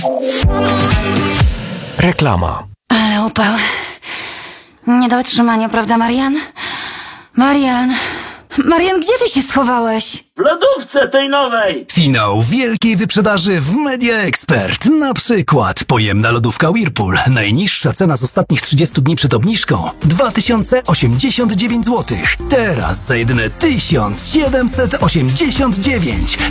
Reklama. Ale upał. Nie do otrzymania, prawda, Marian? Marian, gdzie ty się schowałeś? W lodówce tej nowej! Finał wielkiej wyprzedaży w Media Expert. Na przykład pojemna lodówka Whirlpool. Najniższa cena z ostatnich 30 dni przed obniżką 2089 zł. Teraz za jedyne 1789.